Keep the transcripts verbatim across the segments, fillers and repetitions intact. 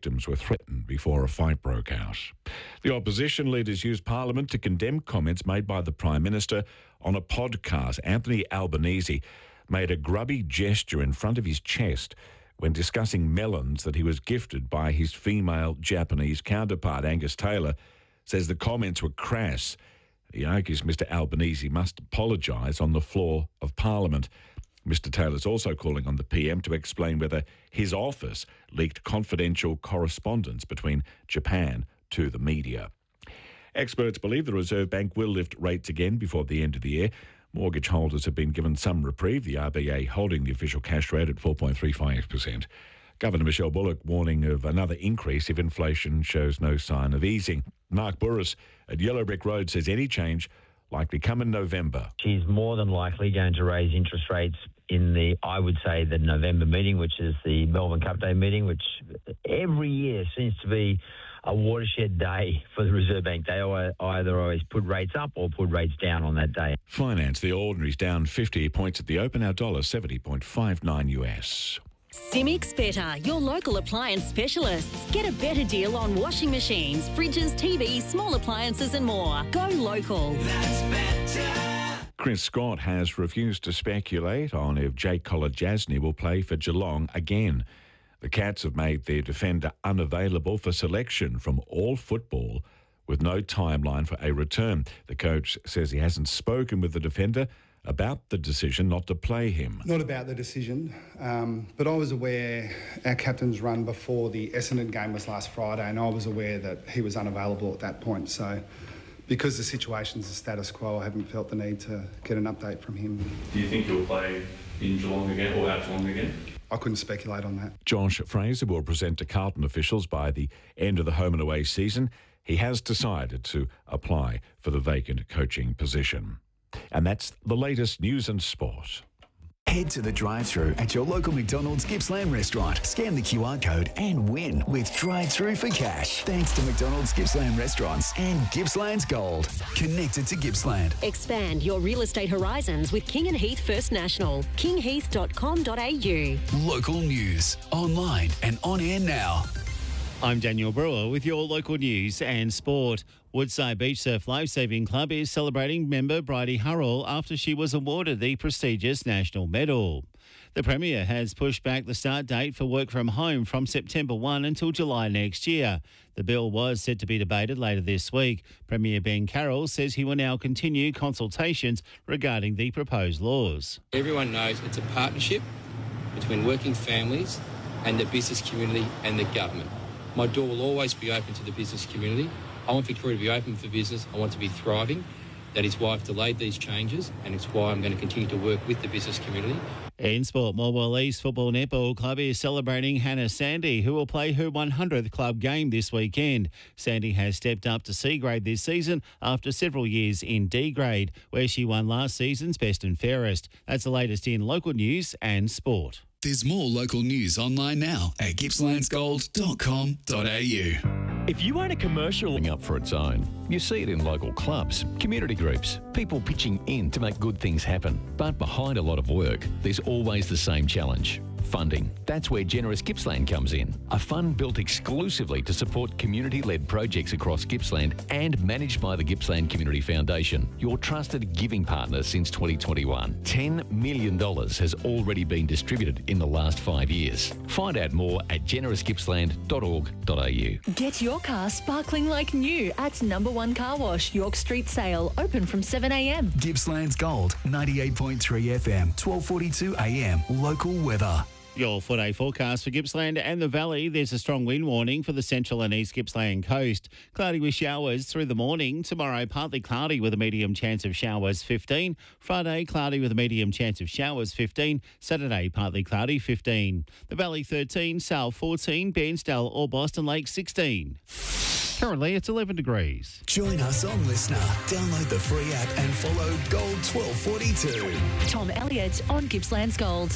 victims were threatened before a fight broke out. The opposition leaders used Parliament to condemn comments made by the Prime Minister on a podcast. Anthony Albanese made a grubby gesture in front of his chest when discussing melons that he was gifted by his female Japanese counterpart. Angus Taylor says the comments were crass. He argues Mister Albanese must apologise on the floor of Parliament. Mister Taylor's also calling on the P M to explain whether his office leaked confidential correspondence between Japan to the media. Experts believe the Reserve Bank will lift rates again before the end of the year. Mortgage holders have been given some reprieve, the R B A holding the official cash rate at four point three five percent. Governor Michelle Bullock warning of another increase if inflation shows no sign of easing. Mark Burris at Yellow Brick Road says any change likely come in November. She's more than likely going to raise interest rates in the, I would say, the November meeting, which is the Melbourne Cup Day meeting, which every year seems to be a watershed day for the Reserve Bank. They either always put rates up or put rates down on that day. Finance, the Ordinary's down fifty points at the open, our dollar seventy point five nine U S. Simics Better, your local appliance specialists. Get a better deal on washing machines, fridges, T Vs, small appliances and more. Go local. That's better. Chris Scott has refused to speculate on if Jake Kolodjasny will play for Geelong again. The Cats have made their defender unavailable for selection from all football with no timeline for a return. The coach says he hasn't spoken with the defender about the decision not to play him. Not about the decision, um, but I was aware our captain's run before the Essendon game was last Friday, and I was aware that he was unavailable at that point. So because the situation's the status quo, I haven't felt the need to get an update from him. Do you think he'll play in Geelong again or out Geelong again? I couldn't speculate on that. Josh Fraser will present to Carlton officials by the end of the home and away season. He has decided to apply for the vacant coaching position. And that's the latest news and sport. Head to the drive-thru at your local McDonald's Gippsland restaurant. Scan the Q R code and win with drive-thru for cash. Thanks to McDonald's Gippsland restaurants and Gippsland's Gold. Connected to Gippsland. Expand your real estate horizons with King and Heath First National. king heath dot com dot a u. Local news, online and on air now. I'm Daniel Brewer with your local news and sport. Woodside Beach Surf Lifesaving Club is celebrating member Bridie Hurrell after she was awarded the prestigious national medal. The Premier has pushed back the start date for work from home from September first until July next year. The bill was set to be debated later this week. Premier Ben Carroll says he will now continue consultations regarding the proposed laws. Everyone knows it's a partnership between working families and the business community and the government. My door will always be open to the business community. I want Victoria to be open for business. I want to be thriving. That is why I've delayed these changes, and it's why I'm going to continue to work with the business community. In sport, Morwell East Football Netball Club is celebrating Hannah Sandy, who will play her one hundredth club game this weekend. Sandy has stepped up to C grade this season after several years in D grade, where she won last season's Best and Fairest. That's the latest in local news and sport. There's more local news online now at gippslands gold dot com dot a u. If you own a commercial up for its own, you see it in local clubs, community groups, people pitching in to make good things happen. But behind a lot of work, there's always the same challenge. Funding. That's where Generous Gippsland comes in. A fund built exclusively to support community-led projects across Gippsland and managed by the Gippsland Community Foundation, your trusted giving partner since twenty twenty-one. ten million dollars has already been distributed in the last five years. Find out more at generous gippsland dot org dot a u. Get your car sparkling like new at Number One Car Wash, York Street Sale, open from seven a m. Gippsland's Gold, ninety-eight point three F M, twelve forty-two a m. Local weather. Your four-day forecast for Gippsland and the Valley. There's a strong wind warning for the central and east Gippsland coast. Cloudy with showers through the morning. Tomorrow, partly cloudy with a medium chance of showers, fifteen. Friday, cloudy with a medium chance of showers, fifteen. Saturday, partly cloudy, fifteen. The Valley, thirteen. Sale, fourteen. Bairnsdale or Boston Lake, sixteen. Currently, it's eleven degrees. Join us on Listener. Download the free app and follow Gold twelve forty-two. Tom Elliott on Gippsland's Gold.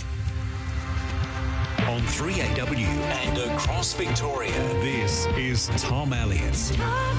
On three A W and across Victoria, this is Tom Elliott's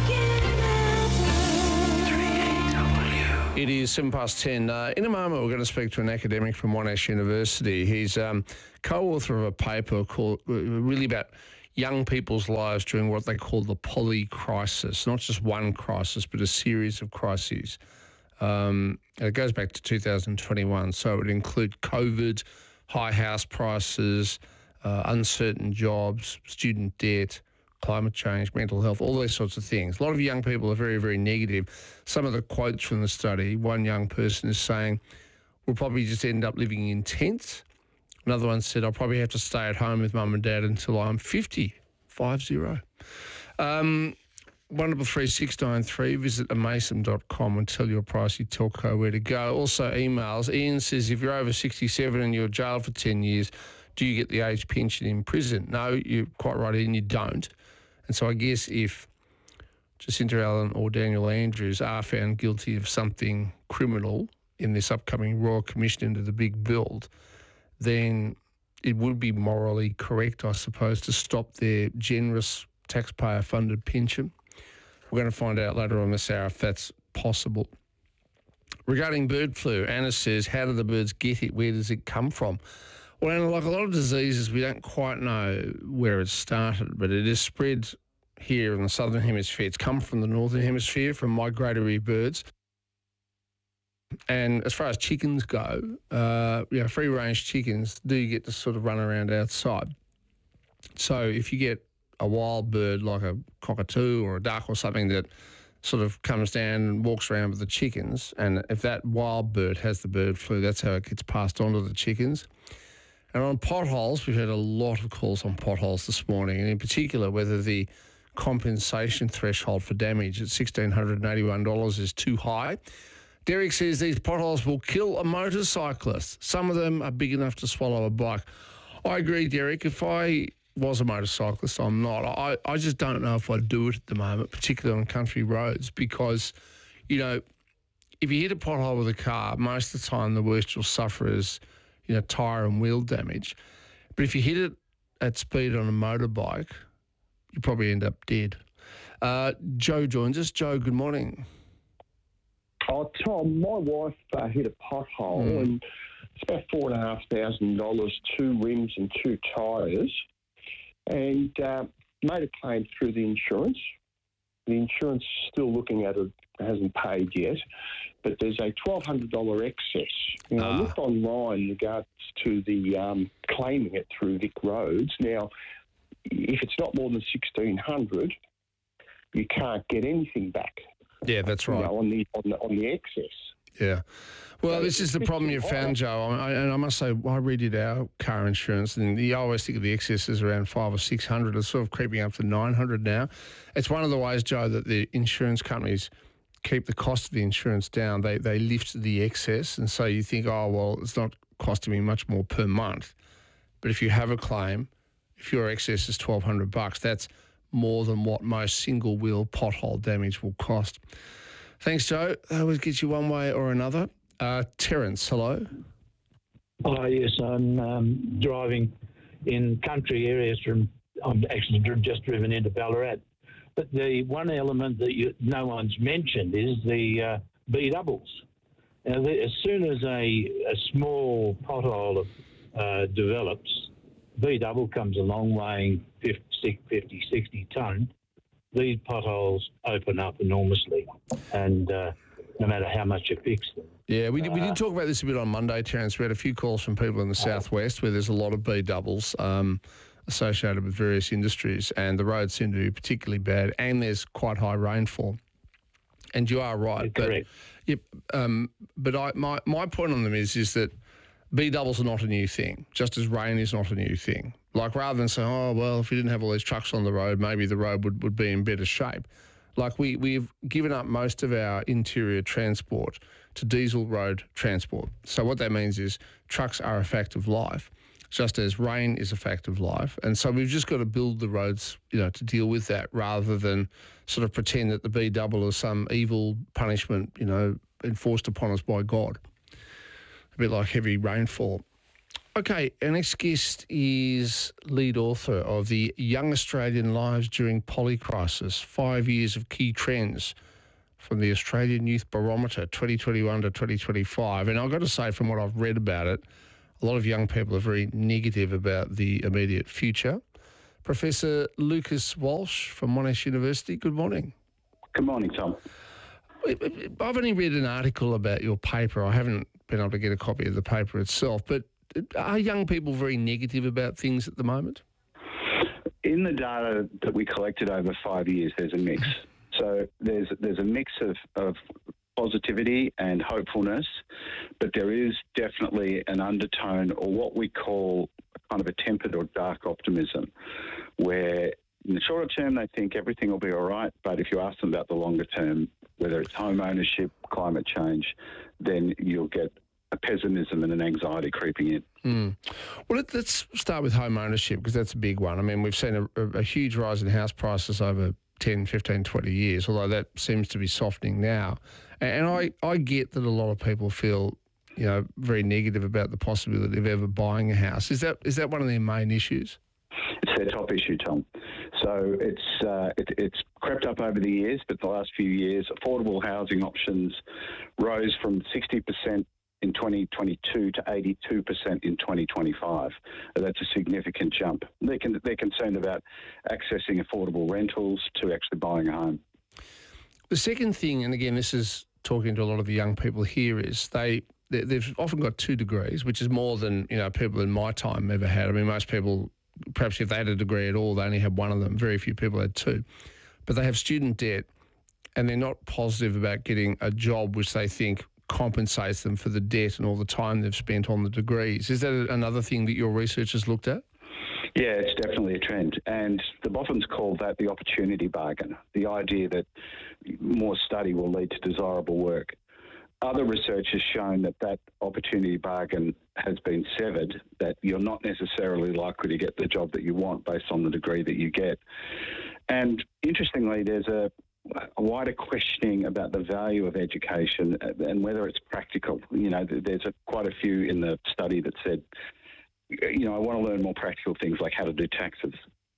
It is seven past ten. Uh, in a moment, we're going to speak to an academic from Monash University. He's um, co-author of a paper called really about young people's lives during what they call the poly crisis, not just one crisis, but a series of crises. Um, it goes back to two thousand twenty-one, so it would include COVID, high house prices, uh, uncertain jobs, student debt, climate change, mental health, all those sorts of things. A lot of young people are very, very negative. Some of the quotes from the study, one young person is saying, we'll probably just end up living in tents. Another one said, I'll probably have to stay at home with mum and dad until I'm fifty, five zero. Um, one double three six nine three. Visit amason dot com and tell your pricey telco where to go. Also emails. Ian says, if you're over sixty-seven and you're jailed for ten years, do you get the age pension in prison? No, you're quite right, Ian, you don't. And so I guess if Jacinta Allen or Daniel Andrews are found guilty of something criminal in this upcoming Royal Commission into the big build, then it would be morally correct, I suppose, to stop their generous taxpayer-funded pension. We're going to find out later on this hour if that's possible. Regarding bird flu, Anna says, how do the birds get it? Where does it come from? Well, Anna, like a lot of diseases, we don't quite know where it started, but it is spread here in the southern hemisphere. It's come from the northern hemisphere, from migratory birds. And as far as chickens go, uh, you know, free-range chickens do get to sort of run around outside. So if you get a wild bird like a cockatoo or a duck or something that sort of comes down and walks around with the chickens, and if that wild bird has the bird flu, that's how it gets passed on to the chickens. And on potholes, we've had a lot of calls on potholes this morning, and in particular whether the compensation threshold for damage at one thousand six hundred eighty-one dollars is too high. Derek says these potholes will kill a motorcyclist. Some of them are big enough to swallow a bike. I agree, Derek. If I was a motorcyclist, I'm not. I, I just don't know if I'd do it at the moment, particularly on country roads, because, you know, if you hit a pothole with a car, most of the time the worst you'll suffer is, you know, tyre and wheel damage. But if you hit it at speed on a motorbike, you probably end up dead. Uh, Joe joins us. Joe, good morning. Oh, Tom, my wife uh, hit a pothole mm. and it's about four and a half thousand dollars, two rims and two tyres, and uh, made a claim through the insurance. The insurance is still looking at it, hasn't paid yet, but there's a twelve hundred dollars excess. Now, ah. I looked online in regards to the um, claiming it through Vic Roads. Now, if it's not more than sixteen hundred dollars, you can't get anything back. Yeah, that's right. You know, on the on the on the excess. Yeah. Well, So this is the problem you've found, Joe. I, and I must say, I redid our car insurance, and you always think of the excess as around five or six hundred. It's sort of creeping up to nine hundred now. It's one of the ways, Joe, that the insurance companies keep the cost of the insurance down. They they lift the excess, and so you think, oh well, it's not costing me much more per month. But if you have a claim, if your excess is twelve hundred bucks, that's more than what most single wheel pothole damage will cost. Thanks, Joe. That always gets you one way or another. Uh, Terence, hello. Oh, yes, I'm um, driving in country areas from, I'm actually just driven into Ballarat. But the one element that you, no one's mentioned is the uh, B-doubles. Now, the, as soon as a, a small pothole uh, develops, B-double comes along weighing fifty, sixty tonne. These potholes open up enormously, and uh, no matter how much you fix them. Yeah, we did, we did talk about this a bit on Monday, Terence. We had a few calls from people in the southwest where there's a lot of B-doubles um, associated with various industries, and the roads seem to be particularly bad, and there's quite high rainfall. And you are right. But, correct. Yep, um, but I, my, my point on them is, is that B-doubles are not a new thing, just as rain is not a new thing. Like, rather than saying, oh, well, if we didn't have all these trucks on the road, maybe the road would, would be in better shape. Like, we, we've given up most of our interior transport to diesel road transport. So what that means is trucks are a fact of life, just as rain is a fact of life. And so we've just got to build the roads, you know, to deal with that, rather than sort of pretend that the B-double is some evil punishment, you know, enforced upon us by God. A bit like heavy rainfall. Okay, our next guest is lead author of the Young Australian Lives During Polycrisis, Five Years of Key Trends from the Australian Youth Barometer, twenty twenty-one to twenty twenty-five. And I've got to say, from what I've read about it, a lot of young people are very negative about the immediate future. Professor Lucas Walsh from Monash University. Good morning. Good morning, Tom. I've only read an article about your paper. I haven't been able to get a copy of the paper itself, but are young people very negative about things at the moment? In the data that we collected over five years, there's a mix. So there's there's a mix of, of positivity and hopefulness, but there is definitely an undertone, or what we call kind of a tempered or dark optimism, where in the shorter term they think everything will be all right, but if you ask them about the longer term, whether it's home ownership, climate change, then you'll get a pessimism and an anxiety creeping in. Mm. Well, let, let's start with home ownership, because that's a big one. I mean, we've seen a, a, a huge rise in house prices over ten, fifteen, twenty years, although that seems to be softening now. And I, I get that a lot of people feel, you know, very negative about the possibility of ever buying a house. Is that is that one of their main issues? It's their top issue, Tom. So it's uh, it, it's crept up over the years, but the last few years, affordable housing options rose from sixty percent in twenty twenty-two to eighty-two percent in twenty twenty-five. That's a significant jump. They can, they're concerned about accessing affordable rentals to actually buying a home. The second thing, and again, this is talking to a lot of the young people here, is they, they they've often got two degrees, which is more than, you know, people in my time ever had. I mean, most people, perhaps if they had a degree at all, they only had one of them. Very few people had two. But they have student debt, and they're not positive about getting a job which they think compensates them for the debt and all the time they've spent on the degrees. Is that another thing that your research has looked at? Yeah, it's definitely a trend. And the Boffins call that the opportunity bargain, the idea that more study will lead to desirable work. Other research has shown that that opportunity bargain has been severed, that you're not necessarily likely to get the job that you want based on the degree that you get. And interestingly, there's a, a wider questioning about the value of education and whether it's practical. You know, there's a, quite a few in the study that said, you know, I want to learn more practical things like how to do taxes.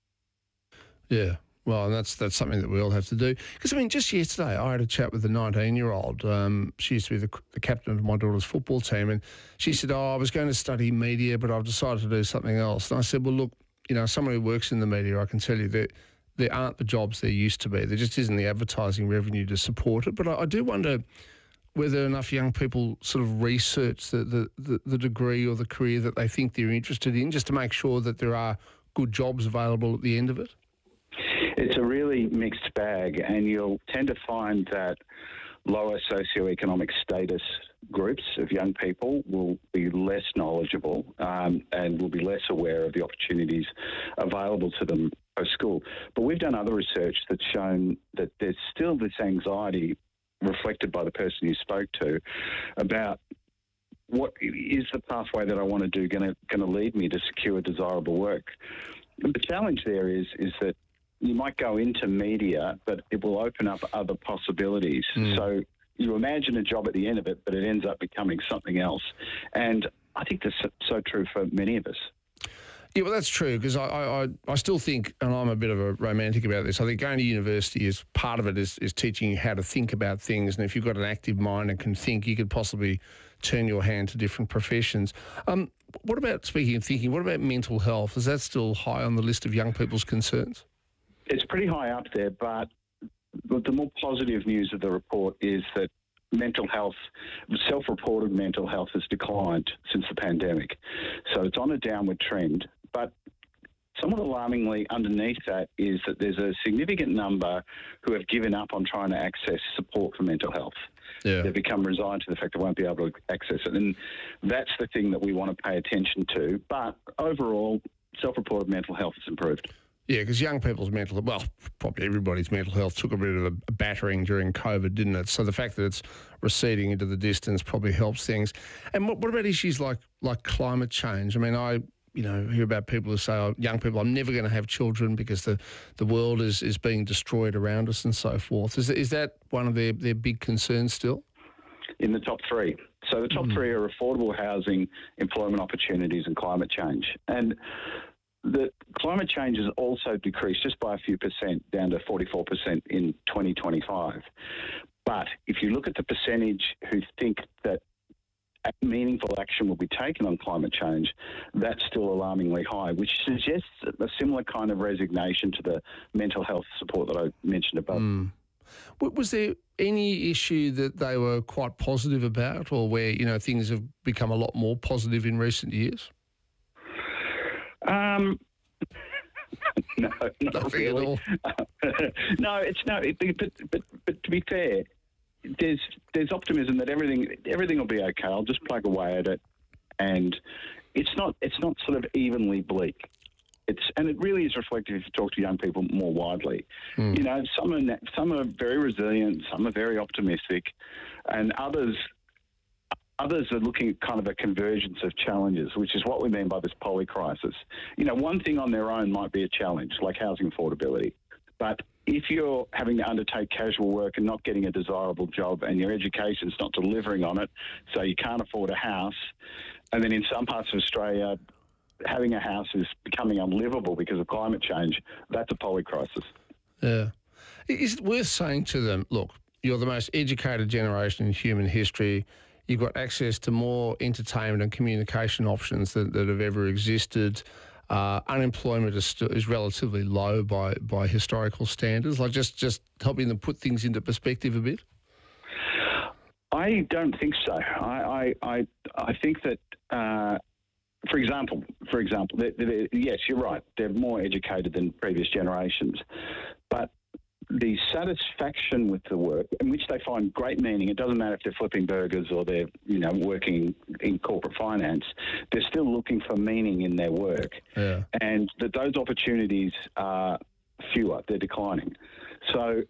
Yeah. Well, and that's that's something that we all have to do. Because, I mean, just yesterday I had a chat with a nineteen-year-old. Um, she used to be the, the captain of my daughter's football team, and she said, oh, I was going to study media, but I've decided to do something else. And I said, well, look, you know, someone who works in the media, I can tell you that there aren't the jobs there used to be. There just isn't the advertising revenue to support it. But I, I do wonder whether enough young people sort of research the, the, the, the degree or the career that they think they're interested in, just to make sure that there are good jobs available at the end of it. It's a really mixed bag, and you'll tend to find that lower socioeconomic status groups of young people will be less knowledgeable um, and will be less aware of the opportunities available to them post-school. But we've done other research that's shown that there's still this anxiety reflected by the person you spoke to about what is the pathway that I want to do going to going to lead me to secure desirable work. And the challenge there is is that you might go into media, but it will open up other possibilities. Mm. So you imagine a job at the end of it, but it ends up becoming something else. And I think that's so true for many of us. Yeah, well, that's true, because I, I, I still think, and I'm a bit of a romantic about this, I think going to university is part of it is, is teaching you how to think about things. And if you've got an active mind and can think, you could possibly turn your hand to different professions. Um, what about, speaking of thinking, what about mental health? Is that still high on the list of young people's concerns? It's pretty high up there, but the more positive news of the report is that mental health, self-reported mental health has declined since the pandemic. So it's on a downward trend. But somewhat alarmingly, underneath that is that there's a significant number who have given up on trying to access support for mental health. Yeah. They've become resigned to the fact they won't be able to access it. And that's the thing that we want to pay attention to. But overall, self-reported mental health has improved. Yeah, because young people's mental, well, probably everybody's mental health took a bit of a battering during COVID, didn't it? So the fact that it's receding into the distance probably helps things. And what, what about issues like like climate change? I mean, I, you know, hear about people who say, oh, young people, I'm never going to have children because the, the world is, is being destroyed around us and so forth. Is, is that one of their, their big concerns still? In the top three. So the top mm. three are affordable housing, employment opportunities and climate change. And the climate change has also decreased just by a few percent, down to forty-four percent in twenty twenty-five. But if you look at the percentage who think that meaningful action will be taken on climate change, that's still alarmingly high, which suggests a similar kind of resignation to the mental health support that I mentioned above. Mm. Was there any issue that they were quite positive about, or where, you know, things have become a lot more positive in recent years? Um, no, not Nothing really. at all. no, it's no. It, but, but but to be fair, there's there's optimism that everything everything will be okay. I'll just plug away at it, and it's not it's not sort of evenly bleak. It's and it really is reflective if you talk to young people more widely. Mm. You know, some are some are very resilient, some are very optimistic, and others. Others are looking at kind of a convergence of challenges, which is what we mean by this polycrisis. You know, one thing on their own might be a challenge, like housing affordability. But if you're having to undertake casual work and not getting a desirable job, and your education's not delivering on it, so you can't afford a house, and then in some parts of Australia, having a house is becoming unlivable because of climate change, that's a polycrisis. Yeah. Is it worth saying to them, look, you're the most educated generation in human history. You've got access to more entertainment and communication options that, that have ever existed. Uh, unemployment is, still, is relatively low by, by historical standards. Like just, just helping them put things into perspective a bit? I don't think so. I, I, I, I think that, uh, for example, for example, they're, they're, yes, you're right. They're more educated than previous generations. But the satisfaction with the work, in which they find great meaning, it doesn't matter if they're flipping burgers or they're, you know, working in corporate finance, they're still looking for meaning in their work. Yeah. And that those opportunities are fewer, they're declining. So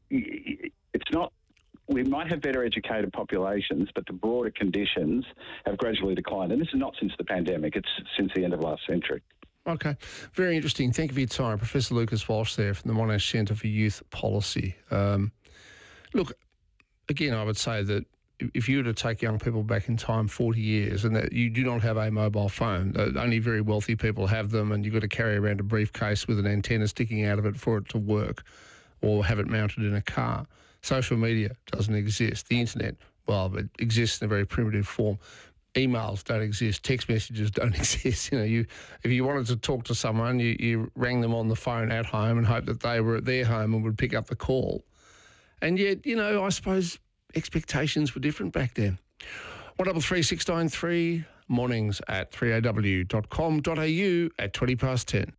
it's not, we might have better educated populations, but the broader conditions have gradually declined. And this is not since the pandemic, it's since the end of last century. Okay, very interesting. Thank you for your time. Professor Lucas Walsh there from the Monash Centre for Youth Policy. Um, look, again, I would say that if you were to take young people back in time forty years and that you do not have a mobile phone, uh, only very wealthy people have them, and you've got to carry around a briefcase with an antenna sticking out of it for it to work, or have it mounted in a car. Social media doesn't exist. The internet, well, it exists in a very primitive form. Emails don't exist. Text messages don't exist. You know, you if you wanted to talk to someone, you, you rang them on the phone at home and hoped that they were at their home and would pick up the call. And yet, you know, I suppose expectations were different back then. one double three six nine three, mornings at three a w dot com dot a u at twenty past ten.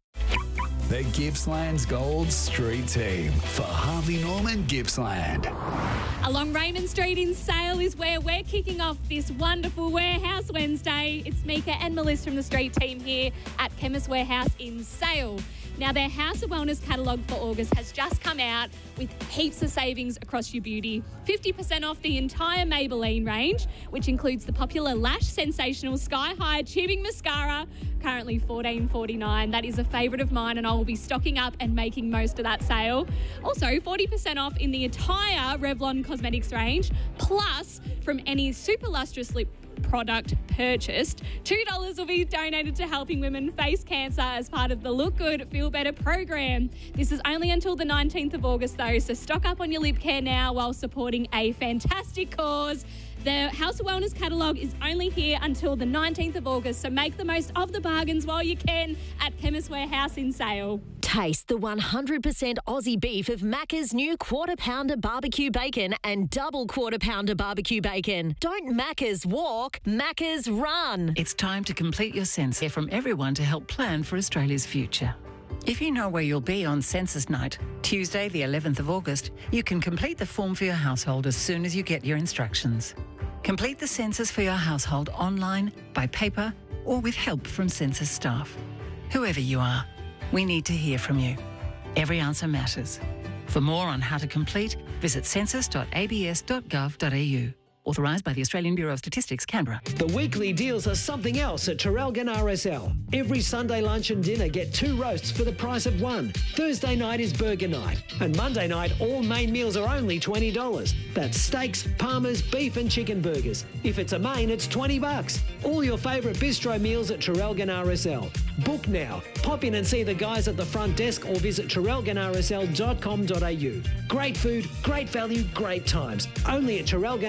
The Gippsland's Gold Street Team for Harvey Norman Gippsland. Along Raymond Street in Sale is where we're kicking off this wonderful Warehouse Wednesday. It's Mika and Melissa from the Street Team here at Chemist Warehouse in Sale. Now, their House of Wellness catalogue for August has just come out with heaps of savings across your beauty. fifty percent off the entire Maybelline range, which includes the popular Lash Sensational Sky High Tubing Mascara, currently fourteen forty-nine. That is a favourite of mine, and I will be stocking up and making most of that sale. Also, forty percent off in the entire Revlon Cosmetics range, plus from any super lustrous lip product purchased, two dollars will be donated to helping women face cancer as part of the Look Good, Feel Better program. This is only until the nineteenth of August though, so stock up on your lip care now while supporting a fantastic cause. The House of Wellness catalogue is only here until the nineteenth of August, so make the most of the bargains while you can at Chemist Warehouse in Sale. Taste the one hundred percent Aussie beef of Macca's new quarter pounder barbecue bacon and double quarter pounder barbecue bacon. Don't Macca's walk, Macca's run. It's time to complete your census from everyone to help plan for Australia's future. If you know where you'll be on Census Night, Tuesday the eleventh of August, you can complete the form for your household as soon as you get your instructions. Complete the census for your household online, by paper, or with help from census staff. Whoever you are, we need to hear from you. Every answer matters. For more on how to complete, visit census dot a b s dot gov dot a u. Authorised by the Australian Bureau of Statistics, Canberra. The weekly deals are something else at Traralgon R S L. Every Sunday lunch and dinner, get two roasts for the price of one. Thursday night is burger night. And Monday night, all main meals are only twenty dollars. That's steaks, parmas, beef and chicken burgers. If it's a main, it's twenty bucks. All your favourite bistro meals at Traralgon R S L. Book now. Pop in and see the guys at the front desk or visit traralgon r s l dot com dot a u. Great food, great value, great times. Only at Traralgon R S L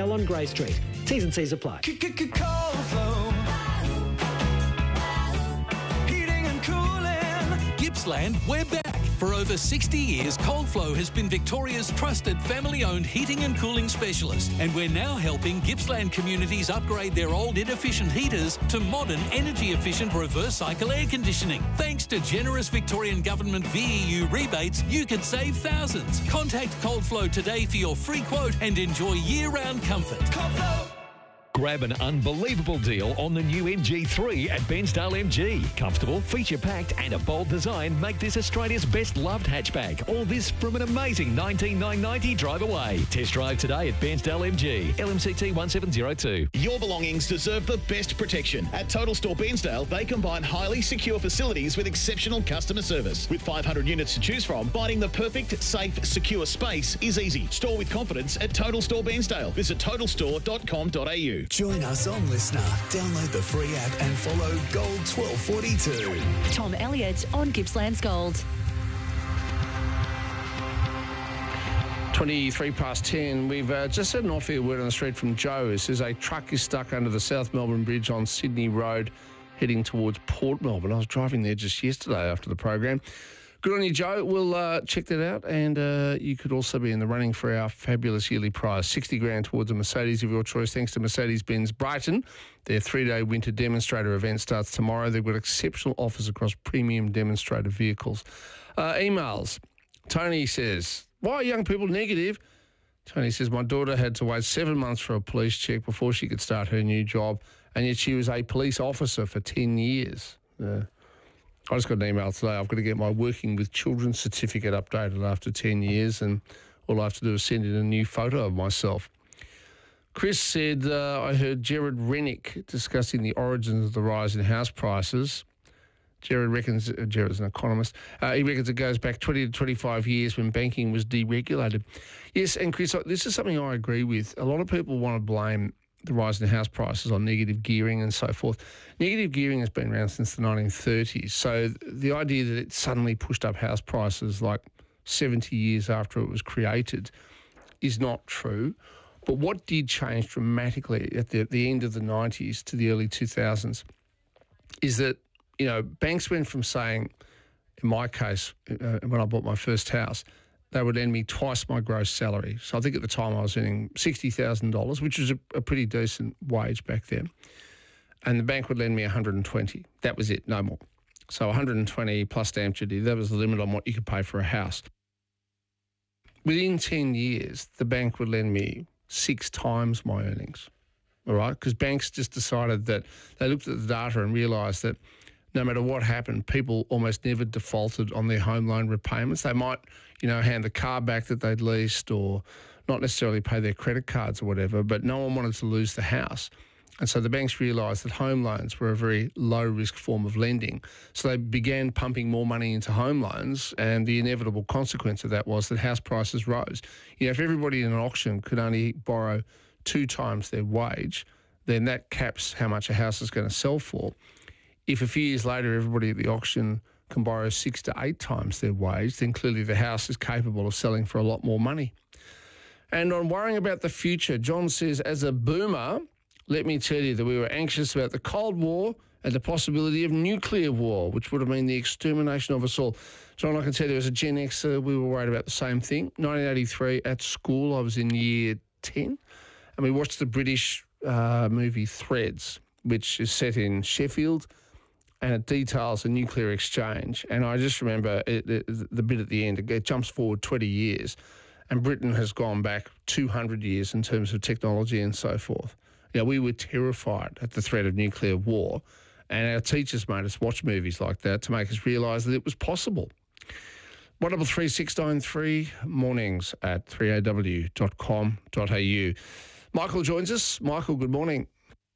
Sale on Grey Street. T's and C's apply. Gippsland, we're back. For over sixty years, Coldflow has been Victoria's trusted family-owned heating and cooling specialist, and we're now helping Gippsland communities upgrade their old inefficient heaters to modern energy-efficient reverse cycle air conditioning. Thanks to generous Victorian Government V E U rebates, you could save thousands. Contact Coldflow today for your free quote and enjoy year-round comfort. Coldflow! Grab an unbelievable deal on the new M G three at Bensdale M G. Comfortable, feature-packed and a bold design make this Australia's best-loved hatchback. All this from an amazing nineteen thousand nine hundred ninety drive away. Test drive today at Bensdale M G. L M C T one seven zero two. Your belongings deserve the best protection. At Total Store Bensdale, they combine highly secure facilities with exceptional customer service. With five hundred units to choose from, finding the perfect, safe, secure space is easy. Store with confidence at Total Store Bensdale. Visit total store dot com dot a u. Join us on Listener. Download the free app and follow Gold twelve forty-two. Tom Elliott on Gippsland's Gold. twenty-three past ten. We've uh, just had an off-air word on the street from Joe. It says a truck is stuck under the South Melbourne Bridge on Sydney Road heading towards Port Melbourne. I was driving there just yesterday after the program. Good on you, Joe. We'll uh, check that out, and uh, you could also be in the running for our fabulous yearly prize, sixty grand towards a Mercedes of your choice, thanks to Mercedes-Benz Brighton. Their three-day winter demonstrator event starts tomorrow. They've got exceptional offers across premium demonstrator vehicles. Uh, emails. Tony says, why are young people negative? Tony says, my daughter had to wait seven months for a police check before she could start her new job, and yet she was a police officer for ten years. Uh, I just got an email today. I've got to get my Working with Children certificate updated after ten years, and all I have to do is send in a new photo of myself. Chris said, uh, I heard Jared Rennick discussing the origins of the rise in house prices. Jared reckons, uh, Jared's an economist, uh, he reckons it goes back twenty to twenty-five years when banking was deregulated. Yes, and Chris, this is something I agree with. A lot of people want to blame the rise in house prices on negative gearing and so forth. Negative gearing has been around since the nineteen thirties. So the idea that it suddenly pushed up house prices like seventy years after it was created is not true. But what did change dramatically at the, the end of the nineties to the early two thousands is that, you know, banks went from saying, in my case, uh, when I bought my first house, they would lend me twice my gross salary. So I think at the time I was earning sixty thousand dollars, which was a, a pretty decent wage back then. And the bank would lend me one hundred twenty. That was it, no more. So one hundred twenty plus stamp duty, that was the limit on what you could pay for a house. Within ten years, the bank would lend me six times my earnings, all right? Because banks just decided that they looked at the data and realised that no matter what happened, people almost never defaulted on their home loan repayments. They might, you know, hand the car back that they'd leased or not necessarily pay their credit cards or whatever, but no one wanted to lose the house. And so the banks realised that home loans were a very low-risk form of lending. So they began pumping more money into home loans, and the inevitable consequence of that was that house prices rose. You know, if everybody in an auction could only borrow two times their wage, then that caps how much a house is going to sell for. If a few years later everybody at the auction can borrow six to eight times their wage, then clearly the house is capable of selling for a lot more money. And on worrying about the future, John says, as a boomer, let me tell you that we were anxious about the Cold War and the possibility of nuclear war, which would have been the extermination of us all. John, I can tell you as a Gen Xer, we were worried about the same thing. nineteen eighty-three, at school, I was in year ten, and we watched the British uh, movie Threads, which is set in Sheffield, and it details a nuclear exchange. And I just remember it, it, the bit at the end, it, it jumps forward twenty years, and Britain has gone back two hundred years in terms of technology and so forth. You know, we were terrified at the threat of nuclear war, and our teachers made us watch movies like that to make us realise that it was possible. one double three six nine three, mornings at three a w dot com dot a u. Michael joins us. Michael, good morning.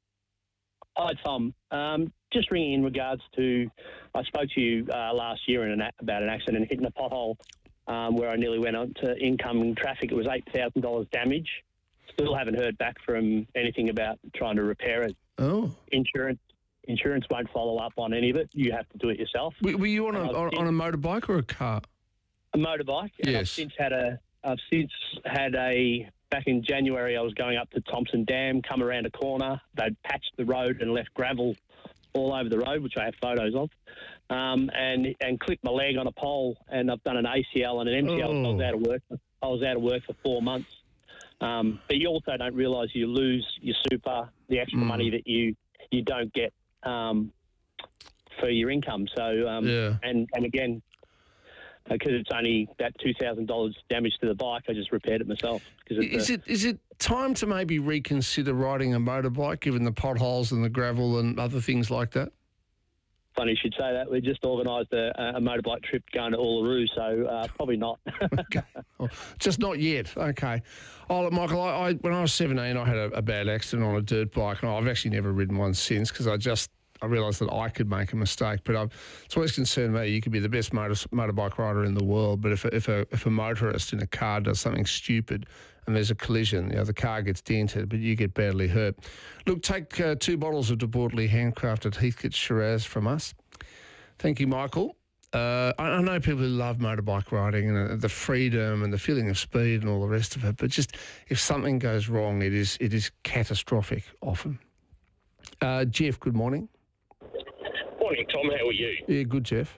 Hi, Tom. Um, just ringing in regards to, I spoke to you uh, last year in an, about an accident hitting a pothole um, where I nearly went on to incoming traffic. It was eight thousand dollars damage. Still haven't heard back from anything about trying to repair it. Oh. Insurance insurance won't follow up on any of it. You have to do it yourself. Were, were you on a, on, on a motorbike or a car? A motorbike. And Yes. I've since had a, I've since had a back in January, I was going up to Thompson Dam, come around a corner. They'd patched the road and left gravel all over the road, which I have photos of, um, and and clipped my leg on a pole, and I've done an A C L and an M C L. Oh. I was out of work. I was out of work for four months. Um, but you also don't realise you lose your super, the extra Mm. money that you you don't get um, for your income. So um, Yeah. and and again, because it's only about two thousand dollars damage to the bike, I just repaired it myself. Because Is it is it time to maybe reconsider riding a motorbike, given the potholes and the gravel and other things like that? Funny you should say that. We just organised a, a motorbike trip going to Uluru, so uh, probably not. Oh, just not yet. Okay. Oh, look, Michael, I, I, when I was seventeen, I had a, a bad accident on a dirt bike, and I've actually never ridden one since because I just I realised that I could make a mistake. But I've, it's always concerned me. You could be the best motor, motorbike rider in the world, but if a, if a if a motorist in a car does something stupid and there's a collision, you know, the car gets dented, but you get badly hurt. Look, take uh, two bottles of De Bortley handcrafted Heathcote Shiraz from us. Thank you, Michael. Uh, I, I know people who love motorbike riding and uh, the freedom and the feeling of speed and all the rest of it, but just if something goes wrong, it is it is catastrophic often. Uh, Jeff, good morning. Morning, Tom. How are you? Yeah, good, Jeff.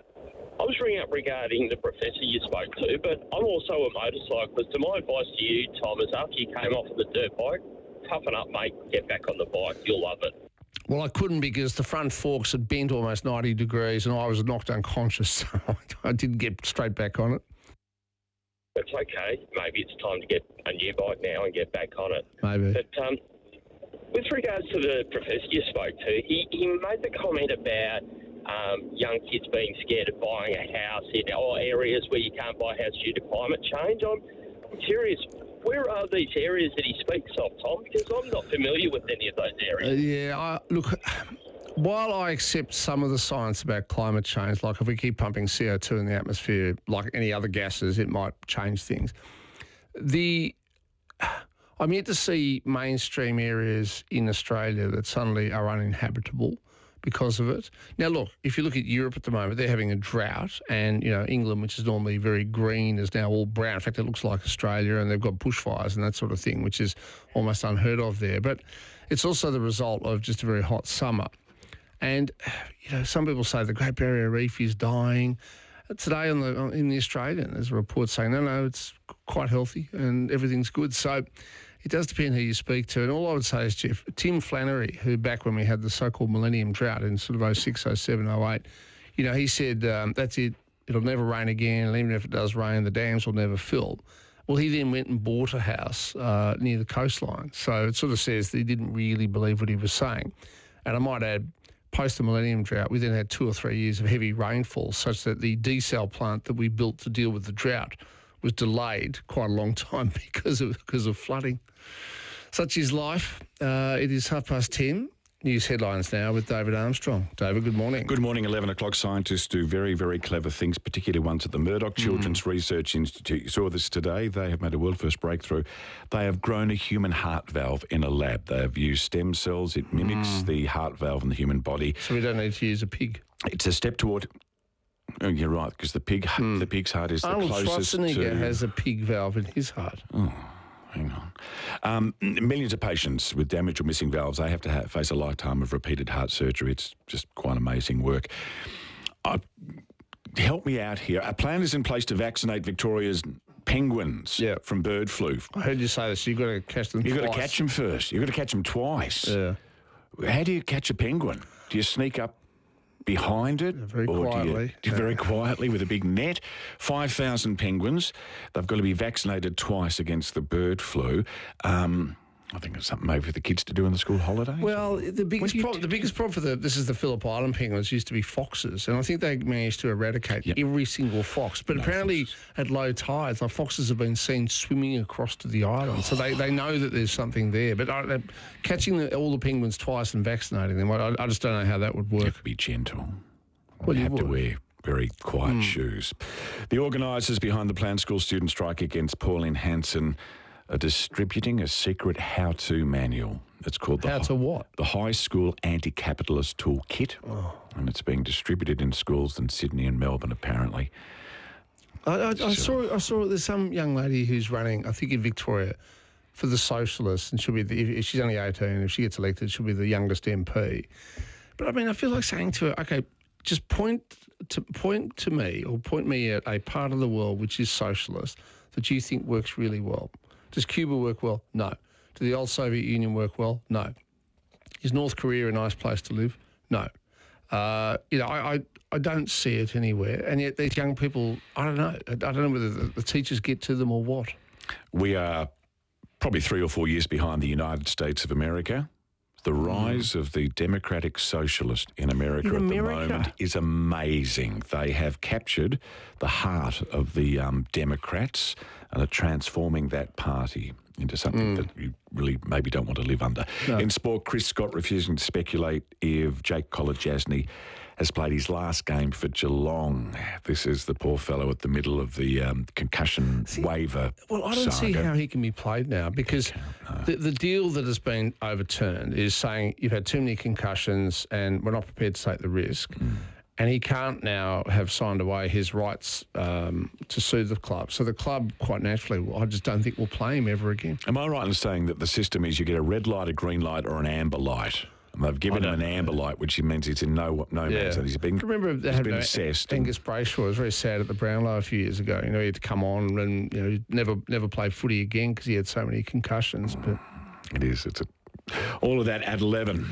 I was ringing up regarding the professor you spoke to, but I'm also a motorcyclist. And my advice to you, Tom, is after you came off of the dirt bike, toughen up, mate. Get back on the bike. You'll love it. Well, I couldn't because the front forks had bent almost ninety degrees and I was knocked unconscious, so I didn't get straight back on it. It's okay. Maybe it's time to get a new bike now and get back on it. Maybe. But um, with regards to the professor you spoke to, he, he made the comment about um, young kids being scared of buying a house in or areas where you can't buy a house due to climate change. I'm, I'm curious, where are these areas that he speaks of, Tom? Because I'm not familiar with any of those areas. Uh, yeah, I, look, while I accept some of the science about climate change, like if we keep pumping C O two in the atmosphere, like any other gases, it might change things. The I'm yet to see mainstream areas in Australia that suddenly are uninhabitable because of it. Now, look, if you look at Europe at the moment, they're having a drought and, you know, England, which is normally very green, is now all brown. In fact, it looks like Australia, and they've got bushfires and that sort of thing, which is almost unheard of there. But it's also the result of just a very hot summer. And, you know, some people say the Great Barrier Reef is dying. Today on the in the Australian, there's a report saying, no, no, it's quite healthy and everything's good. So it does depend who you speak to. And all I would say is, Jeff, Tim Flannery, who back when we had the so-called millennium drought in sort of oh six, oh seven, oh eight, you know, he said, um, that's it, it'll never rain again, and even if it does rain, the dams will never fill. Well, he then went and bought a house uh, near the coastline. So it sort of says that he didn't really believe what he was saying. And I might add, post the millennium drought, we then had two or three years of heavy rainfall, such that the desal plant that we built to deal with the drought was delayed quite a long time because of because of flooding. Such is life. Uh, it is half past ten. News headlines now with David Armstrong. David, good morning. Good morning. eleven o'clock. Scientists do very, very clever things, particularly ones at the Murdoch Children's mm. Research Institute. You saw this today. They have made a world-first breakthrough. They have grown a human heart valve in a lab. They have used stem cells. It mimics mm. the heart valve in the human body. So we don't need to use a pig. It's a step toward... Oh, you're right, because the pig, mm. the pig's heart is the Arnold closest Schwarzenegger to... has a pig valve in his heart. Oh. Hang on. Um, millions of patients with damaged or missing valves, they have to ha- face a lifetime of repeated heart surgery. It's just quite amazing work. Uh, help me out here. A plan is in place to vaccinate Victoria's penguins yeah. from bird flu. I heard you say this. You've got to catch them You've twice. got to catch them first. You've got to catch them twice. Yeah. How do you catch a penguin? Do you sneak up behind it? Yeah, very or quietly. Do you, do you very quietly with a big net? five thousand penguins. They've got to be vaccinated twice against the bird flu. Um, I think it's something maybe for the kids to do in the school holidays. Well, the biggest problem, the biggest problem for the this is the Phillip Island penguins used to be foxes, and I think they managed to eradicate yep. every single fox. But no apparently, foxes. At low tides, like foxes have been seen swimming across to the island, so they, they know that there's something there. But uh, catching the, all the penguins twice and vaccinating them, I, I just don't know how that would work. You have to be gentle. Well, you you have would. to wear very quiet mm. shoes. The organisers behind the planned school student strike against Pauline Hanson are distributing a secret how-to manual. It's called the How to what? The High School Anti-Capitalist Toolkit, oh. and it's being distributed in schools in Sydney and Melbourne, apparently. I, I, I So- saw I saw there's some young lady who's running, I think in Victoria, for the Socialists, and she'll be the, if she's only eighteen, if she gets elected, she'll be the youngest M P. But I mean, I feel like saying to her, okay, just point to point to me or point me at a part of the world which is socialist that you think works really well. Does Cuba work well? No. Does the old Soviet Union work well? No. Is North Korea a nice place to live? No. Uh, you know, I, I I don't see it anywhere, and yet these young people, I don't know. I don't know whether the, the teachers get to them or what. We are probably three or four years behind the United States of America. The rise of the democratic socialist in America In at America? the moment is amazing. They have captured the heart of the um, Democrats and are transforming that party into something Mm. that you really maybe don't want to live under. No. In sport, Chris Scott refusing to speculate if Jake Kolodjasny has played his last game for Geelong. This is the poor fellow at the middle of the um, concussion waiver Well, I don't see saga. how he can be played now because the, the deal that has been overturned is saying you've had too many concussions and we're not prepared to take the risk. Mm. And he can't now have signed away his rights um, to sue the club. So the club, quite naturally, I just don't think will play him ever again. Am I right in saying that the system is you get a red light, a green light, or an amber light? And they've given I him an don't amber light, which means he's in no no man's land. He's been, I remember they he's had been uh, assessed. and- Angus Brayshaw was very sad at the Brownlow a few years ago. You know, he had to come on and you know he'd never never play footy again because he had so many concussions. But it is. It's a, all of that at eleven.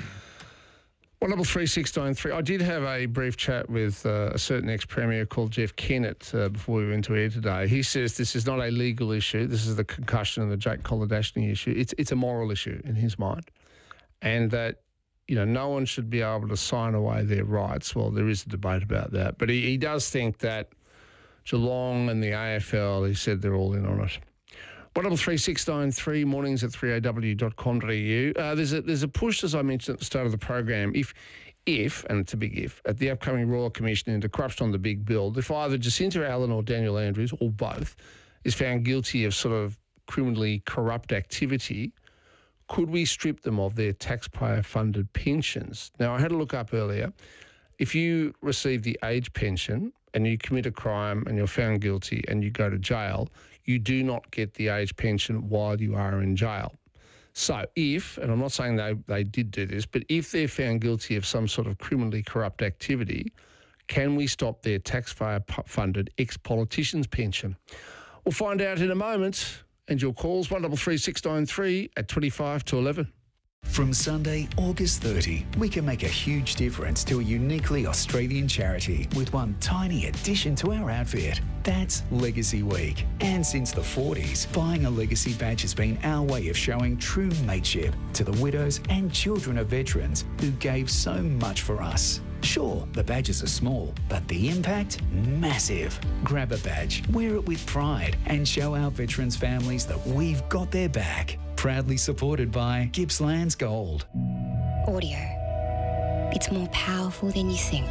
One double three six nine three. I did have a brief chat with uh, a certain ex-premier called Jeff Kennett uh, before we went to air today. He says this is not a legal issue. This is the concussion and the Jake Kolodjasny issue. It's it's a moral issue in his mind, and that you know no one should be able to sign away their rights. Well, there is a debate about that, but he, he does think that Geelong and the A F L. He said they're all in on it. One double three six nine three, mornings at three a w dot com dot a u. Uh, there's a there's a push, as I mentioned at the start of the program. If if and it's a big if at the upcoming Royal Commission into corruption on the big build, if either Jacinta Allen or Daniel Andrews or both is found guilty of sort of criminally corrupt activity, could we strip them of their taxpayer-funded pensions? Now, I had a look up earlier. If you receive the age pension and you commit a crime and you're found guilty and you go to jail, you do not get the age pension while you are in jail. So if, and I'm not saying they, they did do this, but if they're found guilty of some sort of criminally corrupt activity, can we stop their taxpayer-funded ex-politicians' pension? We'll find out in a moment. And your calls, one double three six nine three at twenty-five to eleven. From Sunday, August thirtieth, we can make a huge difference to a uniquely Australian charity with one tiny addition to our outfit. That's Legacy Week. And since the forties, buying a Legacy badge has been our way of showing true mateship to the widows and children of veterans who gave so much for us. Sure, the badges are small, but the impact, massive. Grab a badge, wear it with pride, and show our veterans' families that we've got their back. Proudly supported by Gippsland's Gold. Audio. It's more powerful than you think.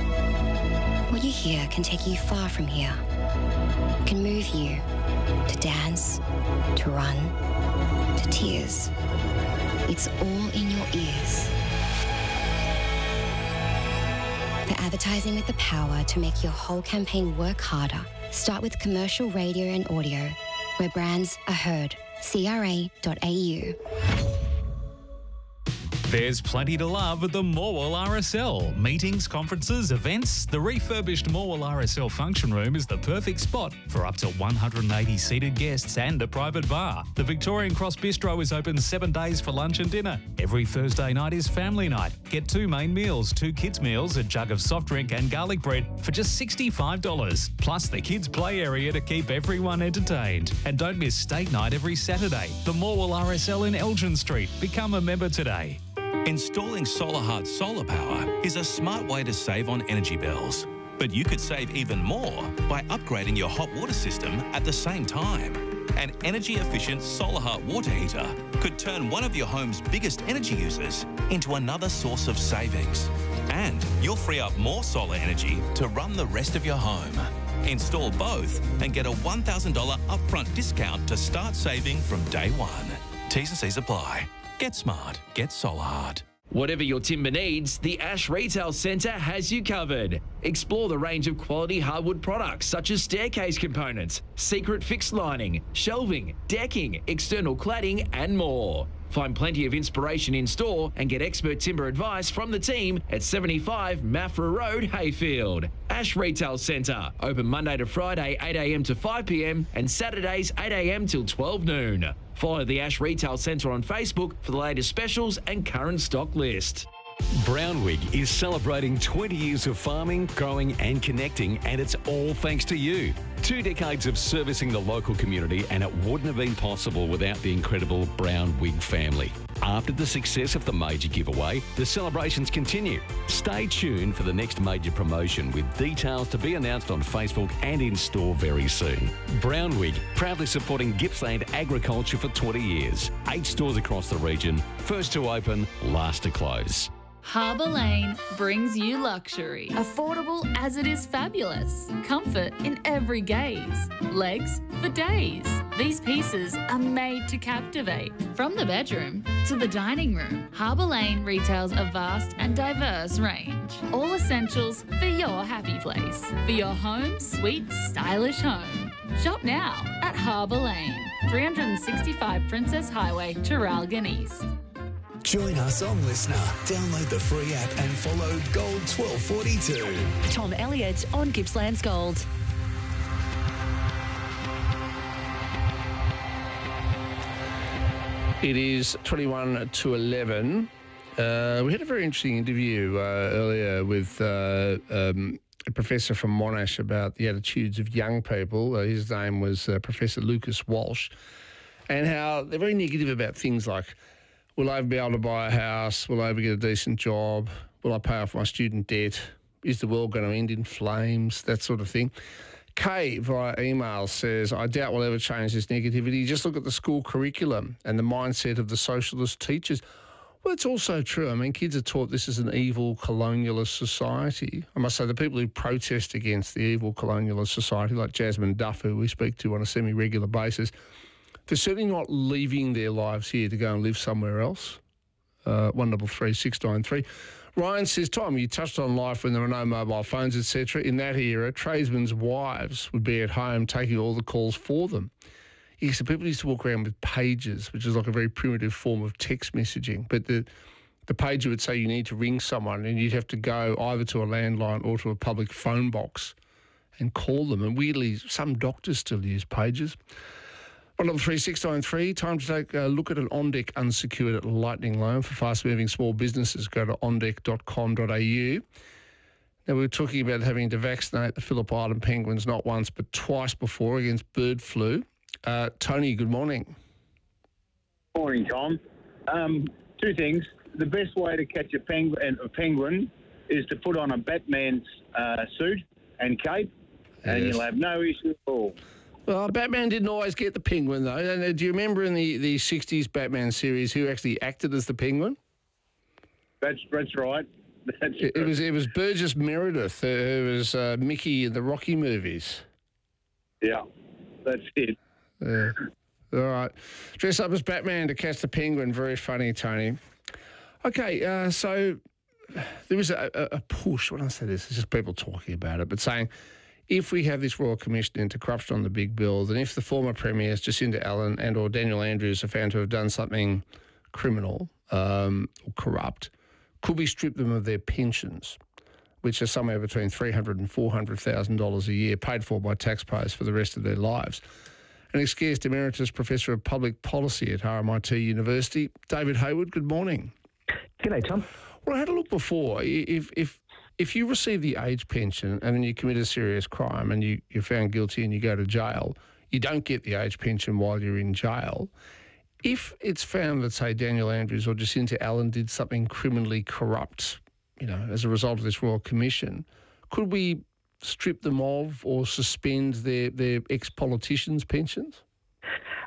What you hear can take you far from here. It can move you to dance, to run, to tears. It's all in your ears. For advertising with the power to make your whole campaign work harder, start with commercial radio and audio, where brands are heard. C R A dot A U. There's plenty to love at the Morwell R S L. Meetings, conferences, events. The refurbished Morwell R S L function room is the perfect spot for up to one hundred eighty seated guests and a private bar. The Victorian Cross Bistro is open seven days for lunch and dinner. Every Thursday night is family night. Get two main meals, two kids' meals, a jug of soft drink and garlic bread for just sixty-five dollars. Plus the kids' play area to keep everyone entertained. And don't miss State Night every Saturday. The Morwell R S L in Elgin Street. Become a member today. Installing SolarHeart solar power is a smart way to save on energy bills. But you could save even more by upgrading your hot water system at the same time. An energy-efficient SolarHeart water heater could turn one of your home's biggest energy users into another source of savings. And you'll free up more solar energy to run the rest of your home. Install both and get a one thousand dollars upfront discount to start saving from day one. T's and C's apply. Get smart. Get SolarHeart. Whatever your timber needs, the Ash Retail Centre has you covered. Explore the range of quality hardwood products such as staircase components, secret fixed lining, shelving, decking, external cladding and more. Find plenty of inspiration in store and get expert timber advice from the team at seventy-five Maffra Road, Hayfield. Ash Retail Centre, open Monday to Friday eight a m to five p m and Saturdays eight a m till twelve noon. Follow the Ash Retail Centre on Facebook for the latest specials and current stock list. Brownwig is celebrating twenty years of farming, growing and connecting, and it's all thanks to you. Two decades of servicing the local community, and it wouldn't have been possible without the incredible Brownwig family. After the success of the major giveaway, the celebrations continue. Stay tuned for the next major promotion with details to be announced on Facebook and in store very soon. Brownwig, proudly supporting Gippsland agriculture for twenty years. Eight stores across the region, first to open, last to close. Harbour Lane brings you luxury. Affordable as it is fabulous. Comfort in every gaze. Legs for days. These pieces are made to captivate. From the bedroom to the dining room, Harbour Lane retails a vast and diverse range. All essentials for your happy place. For your home, sweet, stylish home. Shop now at Harbour Lane, three sixty-five Princess Highway, Traralgon East. Join us on Listener. Download the free app and follow Gold twelve forty-two. Tom Elliott on Gippsland's Gold. It is twenty-one to eleven. Uh, we had a very interesting interview uh, earlier with uh, um, a professor from Monash about the attitudes of young people. Uh, his name was uh, Professor Lucas Walsh, and how they're very negative about things like, will I be able to buy a house? Will I ever get a decent job? Will I pay off my student debt? Is the world going to end in flames? That sort of thing. Kay, via email, says, I doubt we'll ever change this negativity. Just look at the school curriculum and the mindset of the socialist teachers. Well, it's also true. I mean, kids are taught this is an evil colonialist society. I must say, the people who protest against the evil colonialist society, like Jasmine Duff, who we speak to on a semi-regular basis, they're certainly not leaving their lives here to go and live somewhere else. Uh, one double three six nine three. Ryan says, Tom, you touched on life when there were no mobile phones, et cetera. In that era, tradesmen's wives would be at home taking all the calls for them. Yes, so people used to walk around with pages, which is like a very primitive form of text messaging. But the the pager would say you need to ring someone, and you'd have to go either to a landline or to a public phone box and call them. And weirdly, some doctors still use pages. one double three six nine three, time to take a look at an OnDeck unsecured lightning loan for fast-moving small businesses. Go to on deck dot com dot a u. Now, we were talking about having to vaccinate the Phillip Island penguins not once but twice before against bird flu. Uh, Tony, good morning. Morning, Tom. Um, two things. The best way to catch a penguin, a penguin is to put on a Batman's uh, suit and cape, and Yes. you'll have no issue at all. Well, Batman didn't always get the penguin, though. And, uh, do you remember in the, the sixties Batman series who actually acted as the penguin? That's that's right. That's It, it was it was Burgess Meredith, uh, who was uh, Mickey in the Rocky movies. Yeah, that's it. Uh, all right. Dress up as Batman to catch the penguin. Very funny, Tony. Okay, uh, so there was a, a, a push. When I say this, it's just people talking about it, but saying, if we have this Royal Commission into corruption on the big bill, then if the former premiers Jacinda Allen and or Daniel Andrews are found to have done something criminal um, or corrupt, could we strip them of their pensions, which are somewhere between three hundred thousand dollars and four hundred thousand dollars a year, paid for by taxpayers for the rest of their lives? An excused Emeritus Professor of Public Policy at R M I T University, David Hayward, good morning. G'day, Tom. Well, I had a look before. If if if you receive the age pension and then you commit a serious crime and you, you're found guilty and you go to jail, you don't get the age pension while you're in jail. If it's found that, say, Daniel Andrews or Jacinda Allen did something criminally corrupt, you know, as a result of this Royal Commission, could we strip them of or suspend their, their ex-politicians' pensions?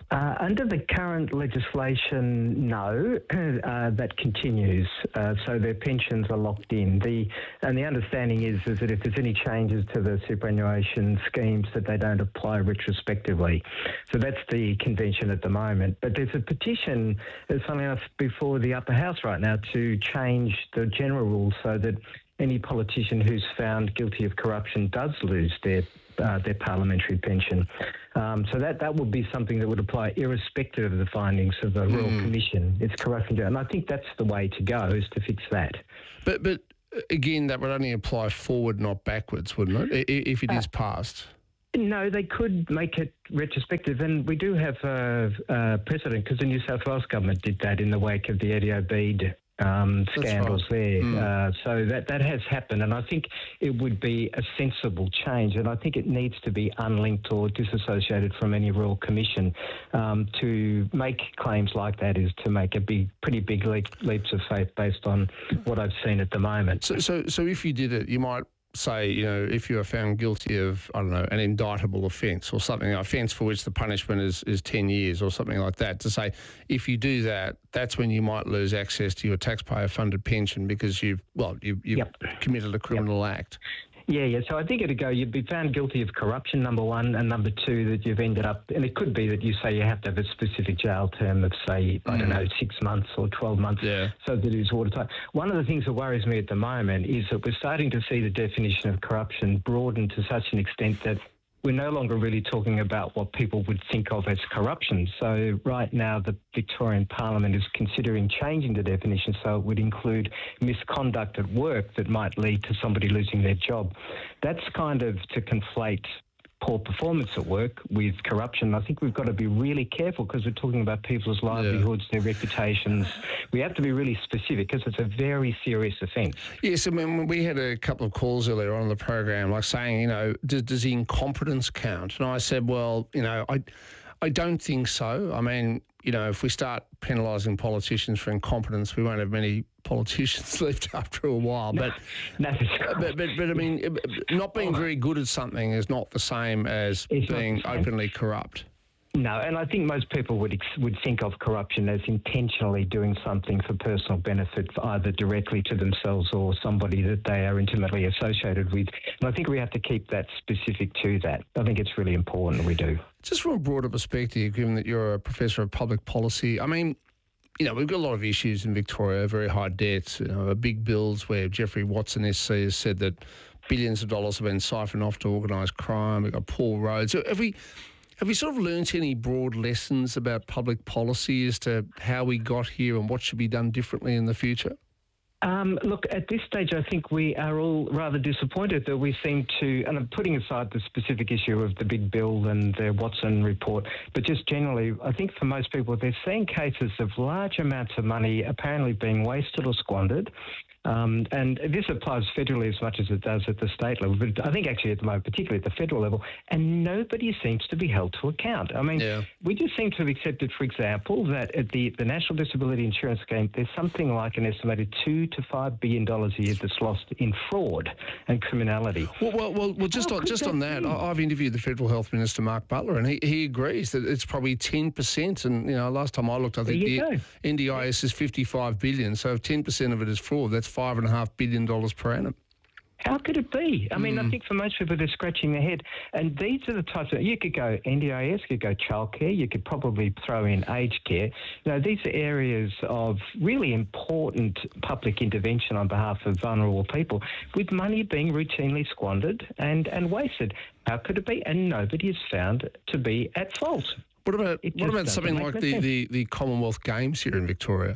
Uh, under the current legislation, no, uh, that continues. Uh, so their pensions are locked in. The and the understanding is, is that if there's any changes to the superannuation schemes, that they don't apply retrospectively. So that's the convention at the moment. But there's a petition, there's something else before the upper house right now to change the general rules so that any politician who's found guilty of corruption does lose their uh, their parliamentary pension. Um, so that, that would be something that would apply irrespective of the findings of the Royal Mm. Commission. It's corruption, and I think that's the way to go, is to fix that. But but again, that would only apply forward, not backwards, wouldn't it? I- If it is passed. No, they could make it retrospective, and we do have a, a precedent because the New South Wales government did that in the wake of the Eddie Obeid um, That's scandals right. there. Mm. Uh, so that, that has happened, and I think it would be a sensible change, and I think it needs to be unlinked or disassociated from any Royal Commission. Um, to make claims like that is to make a big, pretty big leap, leaps of faith based on what I've seen at the moment. So, so, so if you did it, you might say, you know, if you are found guilty of, I don't know, an indictable offence or something, an offence for which the punishment is, is ten years or something like that, to say, if you do that, that's when you might lose access to your taxpayer-funded pension because you've, well, you've, you've Yep. committed a criminal act. Yeah, yeah. So I think it'd go, you'd be found guilty of corruption, number one, and number two, that you've ended up, and it could be that you say you have to have a specific jail term of, say, I don't know, six months or twelve months, Yeah. so that it's watertight. One of the things that worries me at the moment is that we're starting to see the definition of corruption broaden to such an extent that we're no longer really talking about what people would think of as corruption. So right now, the Victorian Parliament is considering changing the definition so it would include misconduct at work that might lead to somebody losing their job. That's kind of to conflate poor performance at work with corruption. I think we've got to be really careful because we're talking about people's livelihoods, their reputations. We have to be really specific because it's a very serious offence. Yes, I mean, we had a couple of calls earlier on the program, like saying, you know, does, does incompetence count? And I said, well, you know, I, I don't think so. I mean, you know, if we start penalising politicians for incompetence, we won't have many politicians left after a while. But, no, but, but, but I mean, not being very good at something is not the same as It's not being the same. openly corrupt. No, and I think most people would ex- would think of corruption as intentionally doing something for personal benefit, either directly to themselves or somebody that they are intimately associated with. And I think we have to keep that specific to that. I think it's really important we do. Just from a broader perspective, given that you're a professor of public policy, I mean, you know, we've got a lot of issues in Victoria, very high debts, you know, big bills where Jeffrey Watson S C has said that billions of dollars have been siphoned off to organised crime. We've got poor roads. So have we... Have we sort of learnt any broad lessons about public policy as to how we got here and what should be done differently in the future? Um, look, at this stage, I think we are all rather disappointed that we seem to, and I'm putting aside the specific issue of the big bill and the Watson report, but just generally, I think for most people, they're seeing cases of large amounts of money apparently being wasted or squandered. Um, and this applies federally as much as it does at the state level, but I think actually at the moment, particularly at the federal level, and nobody seems to be held to account. I mean, Yeah. we just seem to have accepted, for example, that at the, the National Disability Insurance Scheme, there's something like an estimated two to five billion dollars a year that's lost in fraud and criminality. Well, well, well, well just How on could just that on that, be? I- I've interviewed the Federal Health Minister, Mark Butler, and he, he agrees that it's probably ten percent. And, you know, last time I looked, I think There you the go. N D I S is fifty-five billion dollars. So if ten percent of it is fraud, that's five point five billion dollars per annum. How could it be? I mean, Mm. I think for most people, they're scratching their head. And these are the types of, you could go N D I S, you could go childcare, you could probably throw in aged care. You know, these are areas of really important public intervention on behalf of vulnerable people with money being routinely squandered and, and wasted. How could it be? And nobody is found to be at fault. What about It what just about doesn't something make like no the, sense. the, the Commonwealth Games here in Victoria?